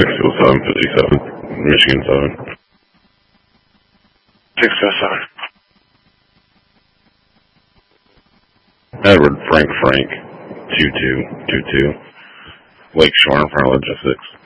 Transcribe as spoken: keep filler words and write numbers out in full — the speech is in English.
six oh seven fifty-seven, Michigan seven. six oh seven. Edward Frank Frank, two two two two, Lakeshore Infra Logistics.